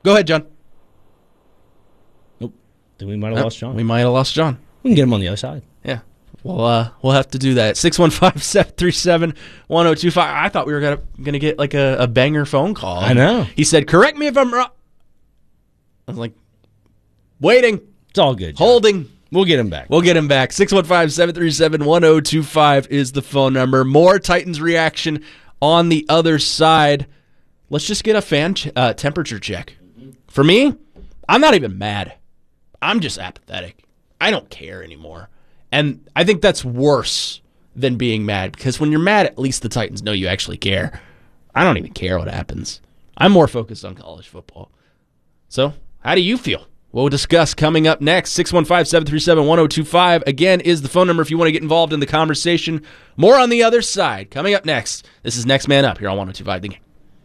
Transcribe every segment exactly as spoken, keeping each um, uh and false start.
Go ahead, John. Nope. Then we might have Oh, lost John. We might have lost John. We can get him on the other side. Yeah. Well, uh, we'll have to do that. six one five, seven three seven, one oh two five. I thought we were going to gonna get like a, a banger phone call. I know. He said, correct me if I'm wrong. I was like, waiting. It's all good, John. Holding. We'll get him back. We'll get him back. six one five, seven three seven, one oh two five is the phone number. More Titans reaction on the other side. Let's just get a fan ch- uh, temperature check. For me, I'm not even mad. I'm just apathetic. I don't care anymore. And I think that's worse than being mad, because when you're mad, at least the Titans know you actually care. I don't even care what happens. I'm more focused on college football. So, how do you feel? We'll discuss coming up next. six one five, seven three seven, one oh two five, again, is the phone number if you want to get involved in the conversation. More on the other side. Coming up next, this is Next Man Up here on one oh two five The Game.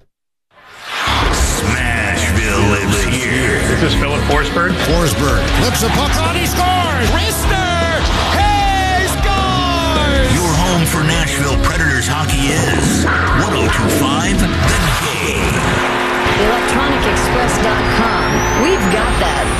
Smashville lives here. This is Philip Forsberg. Forsberg flips a puck on, he scores! Rister! He scores! Your home for Nashville Predators hockey is one oh two five The Game. electronic express dot com. We've got that.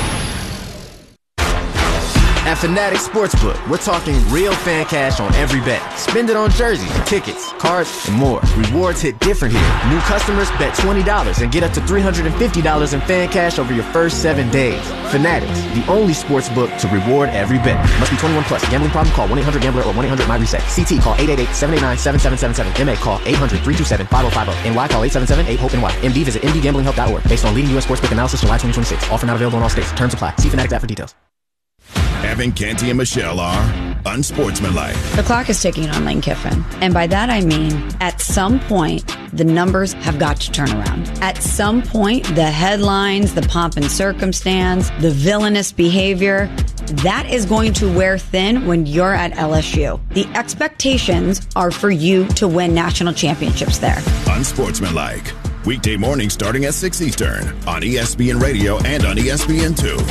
At Fanatic Sportsbook, we're talking real fan cash on every bet. Spend it on jerseys, tickets, cards, and more. Rewards hit different here. New customers bet twenty dollars and get up to three hundred fifty dollars in fan cash over your first seven days. Fanatics, the only sportsbook to reward every bet. Must be twenty-one plus. Gambling problem? Call one eight hundred gambler or one eight hundred my reset. C T call eight eight eight, seven eight nine, seven seven seven seven. M A call eight hundred, three two seven, five oh five oh. N Y call eight seven seven, eight hope N Y. M D visit m d gambling help dot org. Based on leading U S sportsbook analysis July twenty twenty-six. Offer not available in all states. Terms apply. See Fanatics app for details. Evan Canty and Michelle are unsportsmanlike. The clock is ticking on Lane Kiffin. And by that I mean, at some point, the numbers have got to turn around. At some point, the headlines, the pomp and circumstance, the villainous behavior, that is going to wear thin when you're at L S U. The expectations are for you to win national championships there. Unsportsmanlike. Weekday morning starting at six Eastern on E S P N Radio and on E S P N two.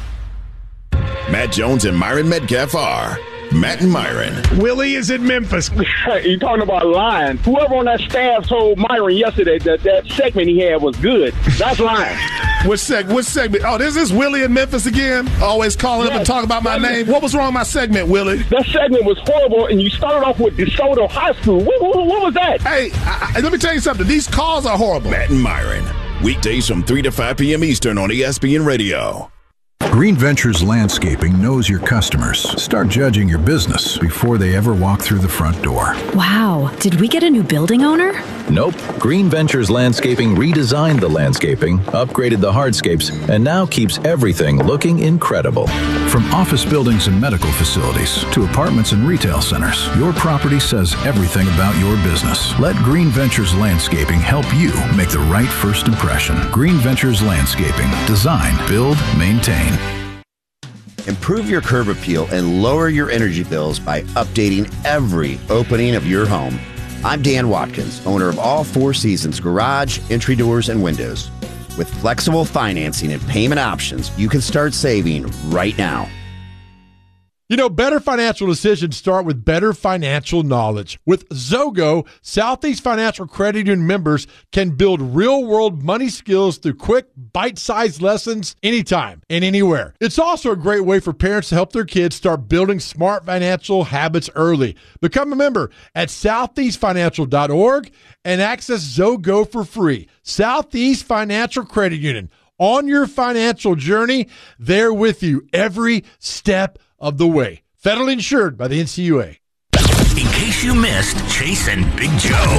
Matt Jones and Myron Metcalf are Matt and Myron. Willie is in Memphis. You talking about lying. Whoever on that staff told Myron yesterday that that segment he had was good. That's lying. Which, seg- which segment? Oh, this is Willie in Memphis again? Always calling yes, up and talking about my name. What was wrong with my segment, Willie? That segment was horrible, and you started off with DeSoto High School. What, what, what was that? Hey, I, I, let me tell you something. These calls are horrible. Matt and Myron. Weekdays from three to five p.m. Eastern on E S P N Radio. Green Ventures Landscaping knows your customers. Start judging your business before they ever walk through the front door. Wow, did we get a new building owner? Nope. Green Ventures Landscaping redesigned the landscaping, upgraded the hardscapes, and now keeps everything looking incredible. From office buildings and medical facilities to apartments and retail centers, your property says everything about your business. Let Green Ventures Landscaping help you make the right first impression. Green Ventures Landscaping. Design, build, maintain. Improve your curb appeal and lower your energy bills by updating every opening of your home. I'm Dan Watkins, owner of All Four Seasons Garage, Entry Doors, and Windows. With flexible financing and payment options, you can start saving right now. You know, better financial decisions start with better financial knowledge. With Zogo, Southeast Financial Credit Union members can build real-world money skills through quick, bite-sized lessons anytime and anywhere. It's also a great way for parents to help their kids start building smart financial habits early. Become a member at southeast financial dot org and access Zogo for free. Southeast Financial Credit Union. On your financial journey, they're with you every step of the way. Federally insured by the N C U A. In case you missed Chase and Big Joe.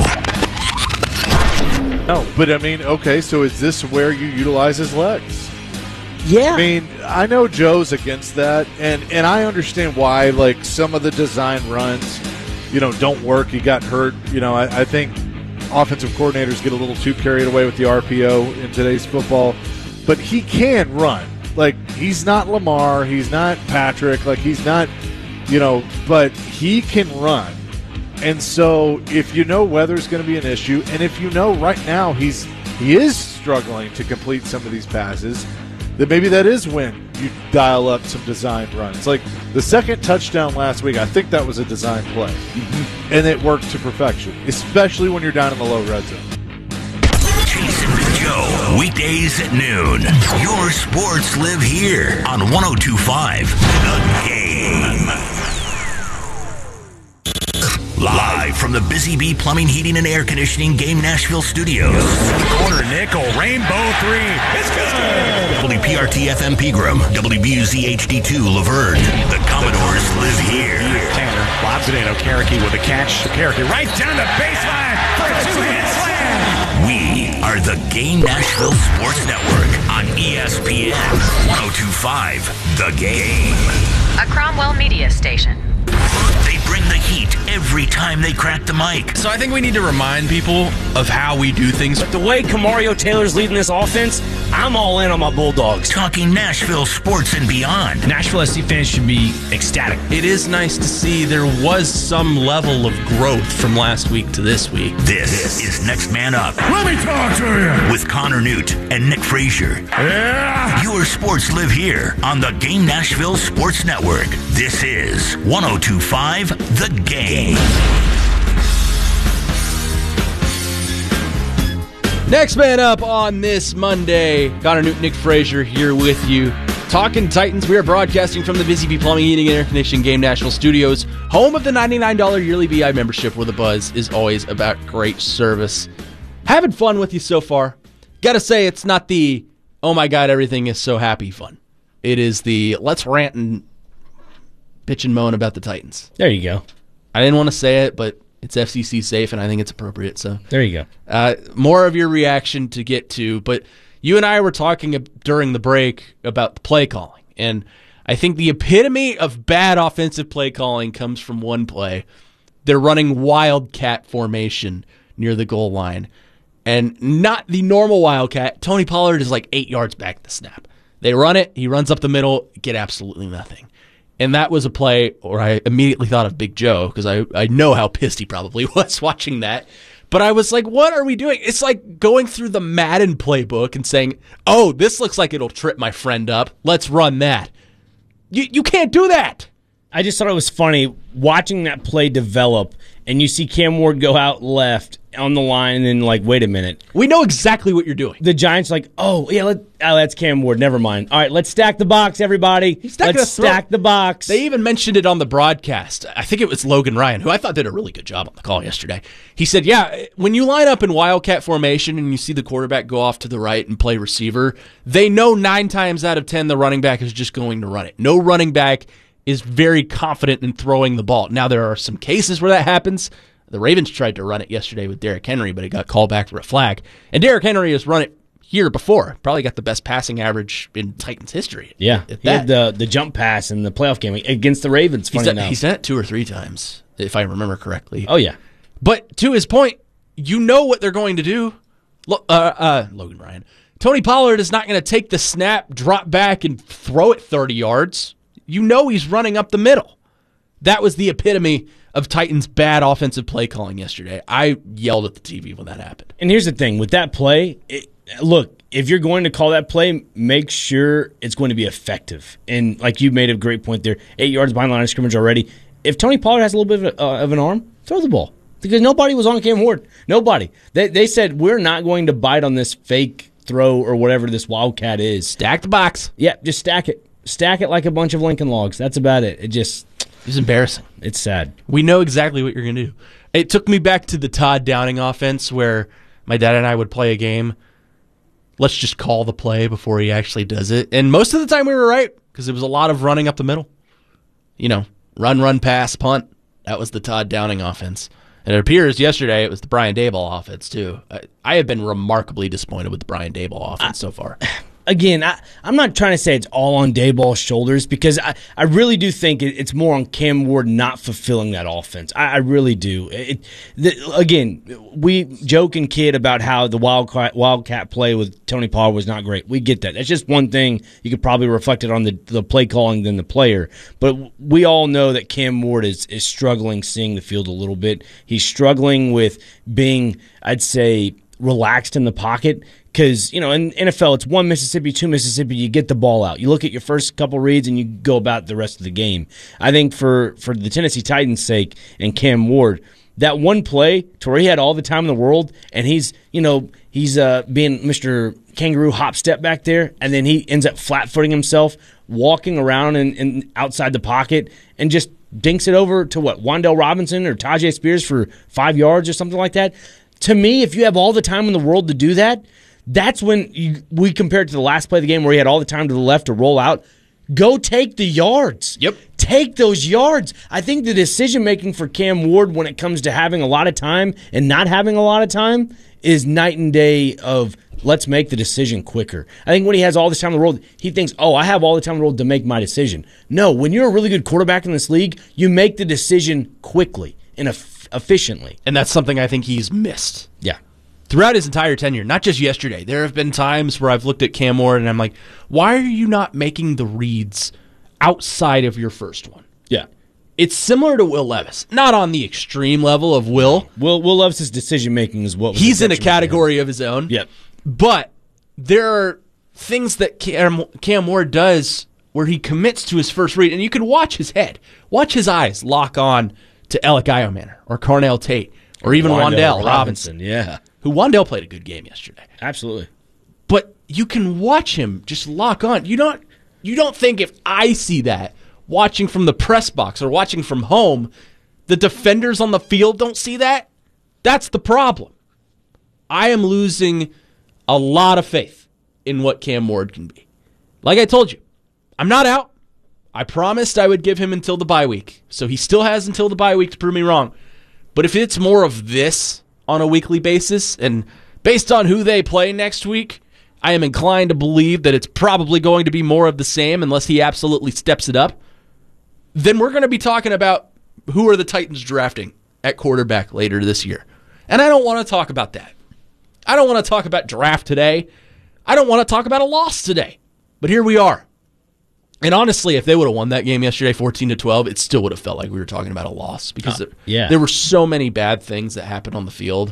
No, but I mean, okay, so is this where you utilize his legs? Yeah. I mean, I know Joe's against that, and, and I understand why, like, some of the design runs, you know, don't work. He got hurt. You know, I, I think offensive coordinators get a little too carried away with the R P O in today's football, but he can run. Like, he's not Lamar, he's not Patrick, like, he's not, you know, but he can run. And so if you know weather's going to be an issue, and if you know right now he's he is struggling to complete some of these passes, then maybe that is when you dial up some designed runs. Like the second touchdown last week, I think that was a design play. Mm-hmm. And it worked to perfection, especially when you're down in the low red zone. Chase and Big Joe, Weekdays at noon. Your sports live here on one oh two point five The Game. Live from the Busy Bee Plumbing, Heating, and Air Conditioning Game Nashville studios. Corner nickel, rainbow three. It's good. W P R T F M Pegram, W B U Z H D two Laverne. The Commodores live here. Tanner lobs it in. Okereke with a catch. Okereke right down the baseline for a two-hit slam. We are the Game Nashville Sports Network on E S P N one oh two point five The Game. A Cromwell media station. They bring the heat every time they crack the mic. So I think we need to remind people of how we do things. But the way Kamario Taylor's leading this offense, I'm all in on my Bulldogs. Talking Nashville sports and beyond. Nashville S C fans should be ecstatic. It is nice to see there was some level of growth from last week to this week. This, this is Next Man Up. Let me talk to you. With Connor Newt and Nick Frazier. Yeah. Your sports live here on the Game Nashville Sports Network. This is one oh two point five The Game. Next Man Up on this Monday. Connor Newt, Nick Frazier here with you. Talking Titans. We are broadcasting from the Busy Bee Plumbing, Heating, and Air Conditioning Game Nashville Studios, home of the ninety-nine dollars yearly B I membership, where the buzz is always about great service. Having fun with you so far. Gotta say, it's not the, oh my God, everything is so happy fun. It is the, let's rant and bitch and moan about the Titans. There you go. I didn't want to say it, but it's F C C safe, and I think it's appropriate. So there you go. Uh, more of your reaction to get to, but you and I were talking during the break about the play calling, and I think the epitome of bad offensive play calling comes from one play. They're running wildcat formation near the goal line, and not the normal wildcat. Tony Pollard is like eight yards back the snap. They run it. He runs up the middle, get absolutely nothing. And that was a play where I immediately thought of Big Joe, because I, I know how pissed he probably was watching that. But I was like, what are we doing? It's like going through the Madden playbook and saying, oh, this looks like it'll trip my friend up. Let's run that. You you can't do that. I just thought it was funny watching that play develop, and you see Cam Ward go out left on the line, and then like, wait a minute. We know exactly what you're doing. The Giants like, oh, yeah, let, oh, that's Cam Ward. Never mind. All right, let's stack the box, everybody. Let's stack the box. They even mentioned it on the broadcast. I think it was Logan Ryan, who I thought did a really good job on the call yesterday. He said, yeah, when you line up in wildcat formation and you see the quarterback go off to the right and play receiver, they know nine times out of ten the running back is just going to run it. No running back is very confident in throwing the ball. Now, there are some cases where that happens. The Ravens tried to run it yesterday with Derrick Henry, but it got called back for a flag. And Derrick Henry has run it here before. Probably got the best passing average in Titans history. Yeah, he had the, the jump pass in the playoff game against the Ravens, funny he's done, enough. He's done it two or three times, if I remember correctly. Oh, yeah. But to his point, you know what they're going to do. Lo- uh, uh, Logan Ryan. Tony Pollard is not going to take the snap, drop back, and throw it thirty yards. You know he's running up the middle. That was the epitome of Titans' bad offensive play calling yesterday. I yelled at the T V when that happened. And here's the thing. With that play, it, look, if you're going to call that play, make sure it's going to be effective. And like you made a great point there, eight yards behind the line of scrimmage already. If Tony Pollard has a little bit of, a, uh, of an arm, throw the ball. Because nobody was on Cam Ward. Nobody. They, they said, we're not going to bite on this fake throw or whatever this wildcat is. Stack the box. Yeah, just stack it. Stack it like a bunch of Lincoln logs. That's about it. It just... It's embarrassing. It's sad. We know exactly what you're going to do. It took me back to the Todd Downing offense where my dad and I would play a game. Let's just call the play before he actually does it. And most of the time we were right because it was a lot of running up the middle. You know, run, run, pass, punt. That was the Todd Downing offense. And it appears yesterday it was the Brian Daboll offense too. I, I have been remarkably disappointed with the Brian Daboll offense I, so far. Again, I, I'm not trying to say it's all on Daboll's shoulders because I, I really do think it, it's more on Cam Ward not fulfilling that offense. I, I really do. It, the, again, we joke and kid about how the Wildcat, Wildcat play with Tony Pollard was not great. We get that. That's just one thing you could probably reflect it on the, the play calling than the player. But we all know that Cam Ward is, is struggling seeing the field a little bit. He's struggling with being, I'd say, relaxed in the pocket. Because, you know, in N F L, it's one Mississippi, two Mississippi, you get the ball out. You look at your first couple reads and you go about the rest of the game. I think for, for the Tennessee Titans' sake and Cam Ward, that one play to where he had all the time in the world and he's, you know, he's uh, being Mister kangaroo hop step back there, and then he ends up flat-footing himself, walking around and, and outside the pocket, and just dinks it over to, what, Wan'Dale Robinson or Tajay Spears for five yards or something like that. To me, if you have all the time in the world to do that, that's when you, we compare it to the last play of the game where he had all the time to the left to roll out. Go take the yards. Yep. Take those yards. I think the decision-making for Cam Ward when it comes to having a lot of time and not having a lot of time is night and day of let's make the decision quicker. I think when he has all this time in the world, he thinks, oh, I have all the time in the world to make my decision. No, when you're a really good quarterback in this league, you make the decision quickly and eff- efficiently. And that's something I think he's missed. Yeah. Throughout his entire tenure, not just yesterday. There have been times where I've looked at Cam Ward and I'm like, why are you not making the reads outside of your first one? Yeah. It's similar to Will Levis. Not on the extreme level of Will. Will Will Levis' decision-making is what was He's in a category of his own. Yep. But there are things that Cam, Cam Ward does where he commits to his first read, and you can watch his head. Watch his eyes lock on to Alec Iomanner or Carnell Tate or even Wan'Dale Robinson. Robinson. Yeah. Who Wan'Dale played a good game yesterday. Absolutely. But you can watch him just lock on. You don't you don't think if I see that watching from the press box or watching from home, the defenders on the field don't see that? That's the problem. I am losing a lot of faith in what Cam Ward can be. Like I told you, I'm not out. I promised I would give him until the bye week. So he still has until the bye week to prove me wrong. But if it's more of this on a weekly basis, and based on who they play next week, I am inclined to believe that it's probably going to be more of the same unless he absolutely steps it up, then we're going to be talking about who are the Titans drafting at quarterback later this year. And I don't want to talk about that. I don't want to talk about draft today. I don't want to talk about a loss today. But here we are. And honestly, if they would have won that game yesterday, fourteen to twelve, it still would have felt like we were talking about a loss because uh, there, yeah. there were so many bad things that happened on the field.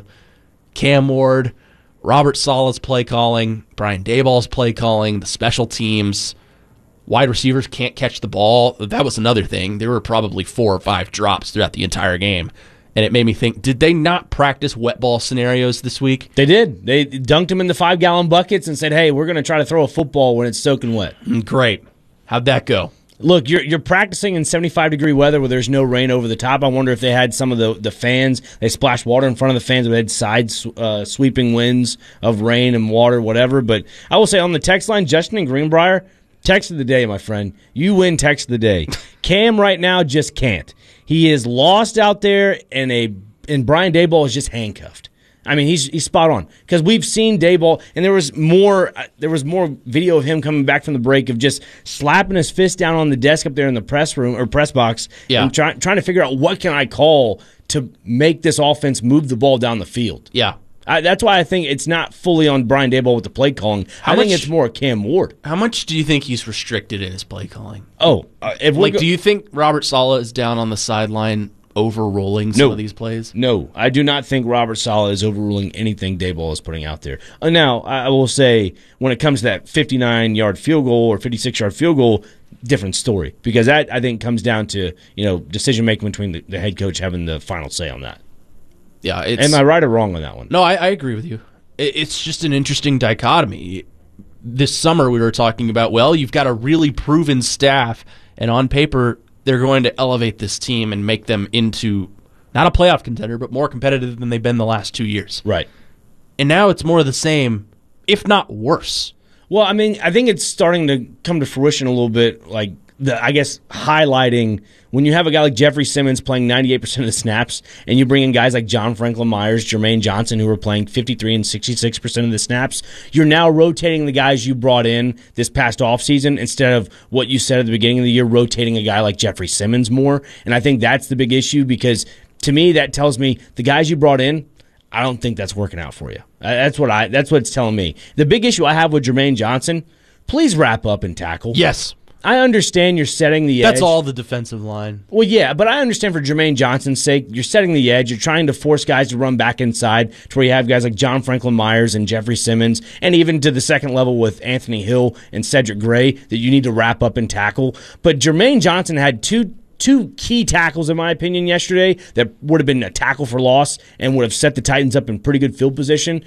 Cam Ward, Robert Saleh's play calling, Brian Daboll's play calling, the special teams, wide receivers can't catch the ball. That was another thing. There were probably four or five drops throughout the entire game. And it made me think, did they not practice wet ball scenarios this week? They did. They dunked them in the five-gallon buckets and said, hey, we're going to try to throw a football when it's soaking wet. Great. How'd that go? Look, you're you're practicing in seventy-five degree weather where there's no rain over the top. I wonder if they had some of the, the fans. They splashed water in front of the fans. They had side uh, sweeping winds of rain and water, whatever. But I will say on the text line, Justin and Greenbrier, text of the day, my friend. You win text of the day. Cam right now just can't. He is lost out there, and a and Brian Daboll is just handcuffed. I mean, he's he's spot on because we've seen Daboll, and there was more there was more video of him coming back from the break of just slapping his fist down on the desk up there in the press room or press box, yeah. and trying trying to figure out what can I call to make this offense move the ball down the field. Yeah, I, that's why I think it's not fully on Brian Daboll with the play calling. How I much, think it's more Cam Ward. How much do you think he's restricted in his play calling? Oh, uh, if like, go- do you think Robert Saleh is down on the sideline overruling some no. of these plays? No, I do not think Robert Saleh is overruling anything Daboll is putting out there. Uh, now, I will say, when it comes to that fifty-nine-yard field goal or fifty-six-yard field goal, different story. Because that, I think, comes down to, you know, decision-making between the, the head coach having the final say on that. Yeah, it's, Am I right or wrong on that one? No, I, I agree with you. It, it's just an interesting dichotomy. This summer we were talking about, well, you've got a really proven staff, and on paper they're going to elevate this team and make them into not a playoff contender, but more competitive than they've been the last two years. Right. And now it's more of the same, if not worse. Well, I mean, I think it's starting to come to fruition a little bit, like, the I guess, highlighting when you have a guy like Jeffrey Simmons playing ninety-eight percent of the snaps, and you bring in guys like John Franklin Myers, Jermaine Johnson, who are playing fifty-three and sixty-six percent of the snaps, you're now rotating the guys you brought in this past offseason instead of what you said at the beginning of the year, rotating a guy like Jeffrey Simmons more. And I think that's the big issue because, to me, that tells me the guys you brought in, I don't think that's working out for you. That's what I. That's what it's telling me. The big issue I have with Jermaine Johnson, please wrap up and tackle. Yes. I understand you're setting the edge. That's all the defensive line. Well, yeah, but I understand for Jermaine Johnson's sake, you're setting the edge. You're trying to force guys to run back inside to where you have guys like John Franklin Myers and Jeffrey Simmons, and even to the second level with Anthony Hill and Cedric Gray that you need to wrap up and tackle. But Jermaine Johnson had two two key tackles, in my opinion, yesterday that would have been a tackle for loss and would have set the Titans up in pretty good field position.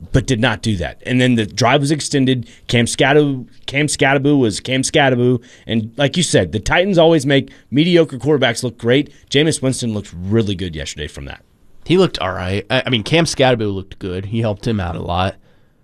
but did not do that. And then the drive was extended. Cam Scatterbo, Cam Scatterbo was Cam Scatterbo. And like you said, the Titans always make mediocre quarterbacks look great. Jameis Winston looked really good yesterday from that. He looked all right. I, I mean, Cam Scatterbo looked good. He helped him out a lot.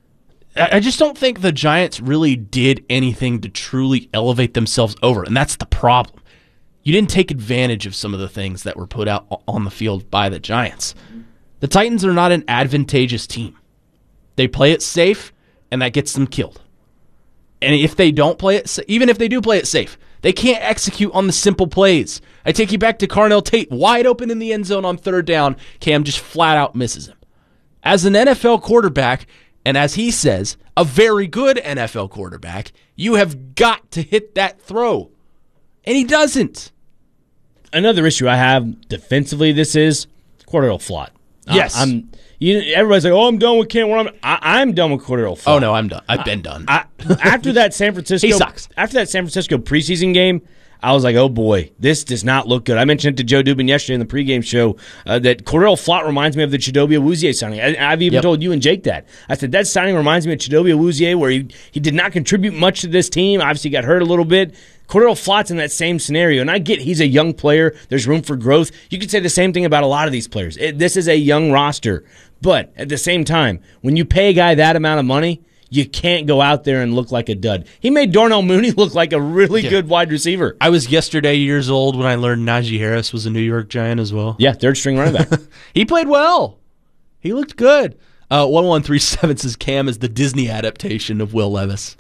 I, I just don't think the Giants really did anything to truly elevate themselves over, and that's the problem. You didn't take advantage of some of the things that were put out on the field by the Giants. The Titans are not an advantageous team. They play it safe, and that gets them killed. And if they don't play it, even if they do play it safe, they can't execute on the simple plays. I take you back to Carnell Tate, wide open in the end zone on third down. Cam just flat out misses him. As an N F L quarterback, and as he says, a very good N F L quarterback, you have got to hit that throw. And he doesn't. Another issue I have defensively, this is Cordell Flott. Yes. I, I'm. You, everybody's like, "Oh, I'm done with Cam." I'm, I, I'm done with Cordell Flott. Oh no, I'm done. I've been done. I, after that San Francisco, he sucks. After that San Francisco preseason game, I was like, "Oh boy, this does not look good." I mentioned it to Joe Dubin yesterday in the pregame show uh, that Cordell Flott reminds me of the Chidobe Awuzie signing. I, I've even Yep. told you and Jake that. I said that signing reminds me of Chidobe Awuzie, where he he did not contribute much to this team. Obviously, got hurt a little bit. Cordell Flott's in that same scenario, and I get he's a young player. There's room for growth. You could say the same thing about a lot of these players. It, this is a young roster, but at the same time, when you pay a guy that amount of money, you can't go out there and look like a dud. He made Darnell Mooney look like a really Yeah. good wide receiver. I was yesterday years old when I learned Najee Harris was a New York Giant as well. Yeah, third string running back. He played well. He looked good. Uh, one one three seven says Cam is the Disney adaptation of Will Levis.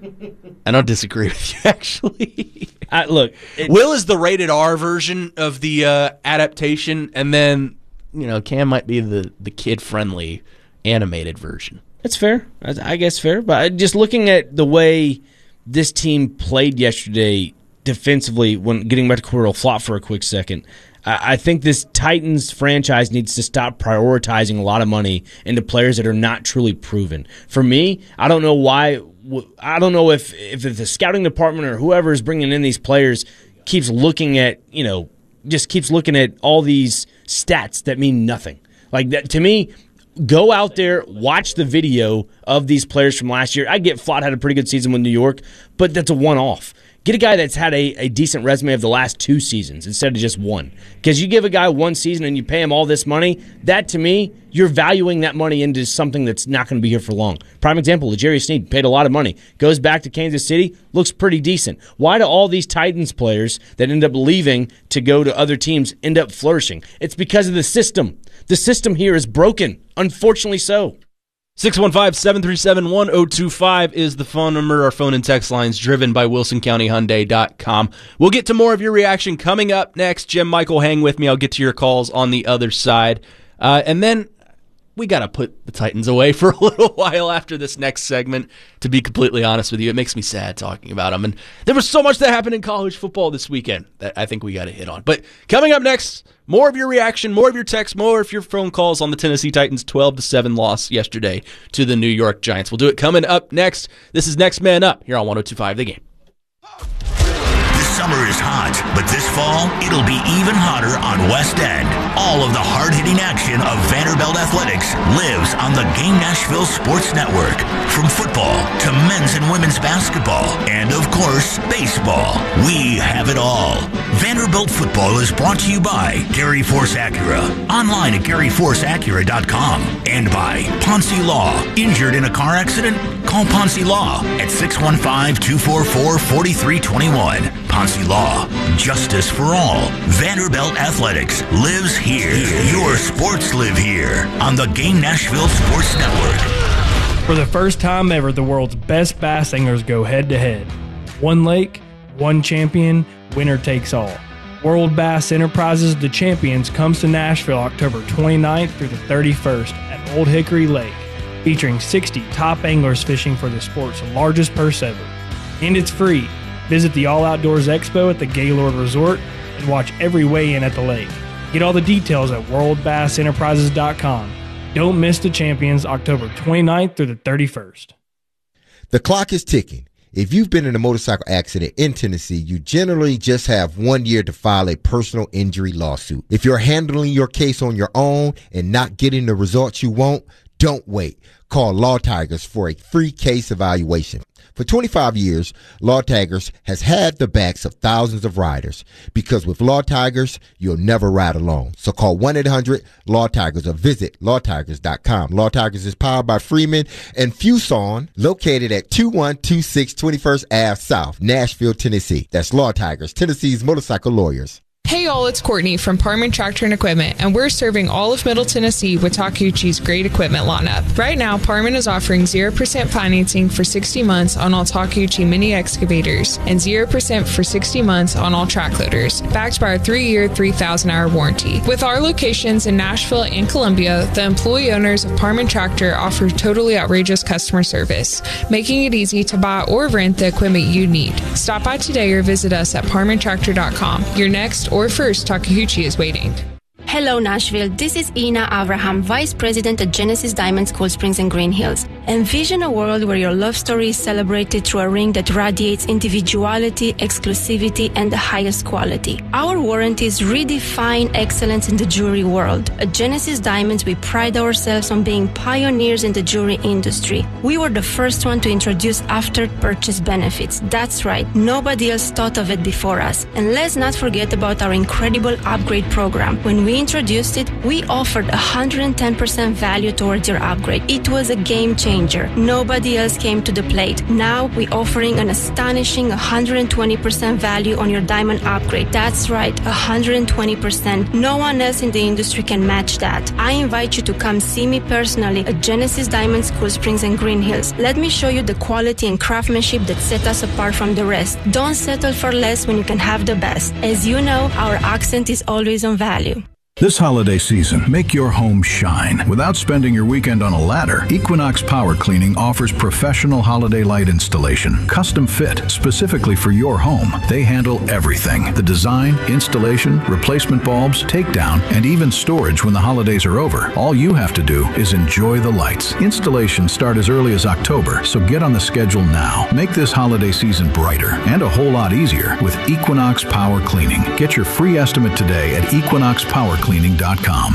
I don't disagree with you, actually. I, look, it, Will is the rated R version of the uh, adaptation, and then you know Cam might be the, the kid-friendly animated version. It's fair. I, I guess fair. But just looking at the way this team played yesterday defensively, when getting back to Cordell Flott for a quick second, I think this Titans franchise needs to stop prioritizing a lot of money into players that are not truly proven. For me, I don't know why. I don't know if if the scouting department or whoever is bringing in these players keeps looking at, you know, just keeps looking at all these stats that mean nothing. Like that to me. Go out there, watch the video of these players from last year. I get Flott had a pretty good season with New York, but that's a one-off. Get a guy that's had a, a decent resume of the last two seasons instead of just one. Because you give a guy one season and you pay him all this money, that to me, you're valuing that money into something that's not going to be here for long. Prime example, L'Jarius Sneed paid a lot of money. Goes back to Kansas City, looks pretty decent. Why do all these Titans players that end up leaving to go to other teams end up flourishing? It's because of the system. The system here is broken, unfortunately so. six one five, seven three seven, one zero two five is the phone number. Our phone and text lines driven by Wilson County Hyundai dot com. We'll get to more of your reaction coming up next. Jim Michael, hang with me. I'll get to your calls on the other side. Uh, and then we got to put the Titans away for a little while after this next segment, to be completely honest with you. It makes me sad talking about them. And there was so much that happened in college football this weekend that I think we got to hit on. But coming up next, more of your reaction, more of your text, more of your phone calls on the Tennessee Titans' twelve to seven loss yesterday to the New York Giants. We'll do it coming up next. This is Next Man Up here on one oh two point five The Game. This summer is hot, but this fall, it'll be even hotter on West End. All of the hard-hitting action of Vanderbilt Athletics lives on the Game Nashville Sports Network. From football to men's and women's basketball, and of course, baseball. We have it all. Vanderbilt football is brought to you by Gary Force Acura. Online at Gary Force Acura dot com. And by Ponce Law. Injured in a car accident? Call Ponce Law at six one five, two four four, four three two one. Ponce Law. Justice for all. Vanderbilt Athletics lives here. Your sports live here on the Game Nashville Sports Network. For the first time ever, the world's best bass anglers go head-to-head. One lake, one champion, winner takes all. World Bass Enterprises The Champions comes to Nashville October twenty-ninth through the thirty-first at Old Hickory Lake, featuring sixty top anglers fishing for the sport's largest purse ever. And it's free. Visit the All Outdoors Expo at the Gaylord Resort and watch every weigh-in at the lake. Get all the details at world bass enterprises dot com. Don't miss the Champions October twenty-ninth through the thirty-first. The clock is ticking. If you've been in a motorcycle accident in Tennessee, you generally just have one year to file a personal injury lawsuit. If you're handling your case on your own and not getting the results you want, Don't wait. Call Law Tigers for a free case evaluation. For twenty-five years, Law Tigers has had the backs of thousands of riders, because with Law Tigers, you'll never ride alone. So call one eight hundred Law Tigers or visit law tigers dot com. Law Tigers is powered by Freeman and Fuson, located at two one two six twenty-first Avenue South, Nashville, Tennessee. That's Law Tigers, Tennessee's motorcycle lawyers. Hey all, it's Courtney from Parman Tractor and Equipment, and we're serving all of Middle Tennessee with Takeuchi's great equipment lineup. Right now, Parman is offering zero percent financing for sixty months on all Takeuchi mini excavators and zero percent for sixty months on all track loaders, backed by our three-year, three thousand hour warranty. With our locations in Nashville and Columbia, the employee owners of Parman Tractor offer totally outrageous customer service, making it easy to buy or rent the equipment you need. Stop by today or visit us at parman tractor dot com. Your next or first Takeuchi is waiting. Hello, Nashville. This is Ina Abraham, Vice President at Genesis Diamonds, Cool Springs, and Green Hills. Envision a world where your love story is celebrated through a ring that radiates individuality, exclusivity, and the highest quality. Our warranties redefine excellence in the jewelry world. At Genesis Diamonds, we pride ourselves on being pioneers in the jewelry industry. We were the first one to introduce after-purchase benefits. That's right, nobody else thought of it before us. And let's not forget about our incredible upgrade program. When we introduced it, we offered one hundred ten percent value towards your upgrade. It was a game changer. Nobody else came to the plate. Now we're offering an astonishing one hundred twenty percent value on your diamond upgrade. That's right, one hundred twenty percent. No one else in the industry can match that. I invite you to come see me personally at Genesis Diamonds, Cool Springs, and Green Hills. Let me show you the quality and craftsmanship that set us apart from the rest. Don't settle for less when you can have the best. As you know, our accent is always on value. This holiday season, make your home shine without spending your weekend on a ladder. Equinox Power Cleaning offers professional holiday light installation, custom fit specifically for your home. They handle everything: the design, installation, replacement bulbs, takedown, and even storage when the holidays are over. All you have to do is enjoy the lights. Installations start as early as October, so get on the schedule now. Make this holiday season brighter and a whole lot easier with Equinox Power Cleaning. Get your free estimate today at equinox power cleaning dot com.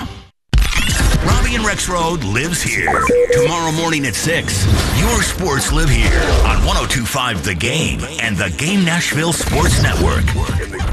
Robbie and Rex Road lives here. Tomorrow morning at six, your sports live here on one oh two point five The Game and the Game Nashville Sports Network.